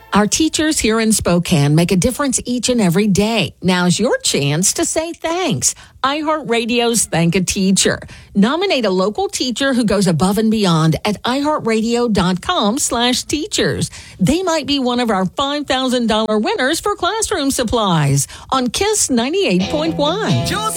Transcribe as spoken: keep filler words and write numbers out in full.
Our teachers here in Spokane make a difference each and every day. Now's your chance to say thanks. iHeartRadio's Thank a Teacher. Nominate a local teacher who goes above and beyond at iHeartRadio.com slash teachers. They might be one of our five thousand dollars winners for classroom supplies on KISS ninety-eight point one.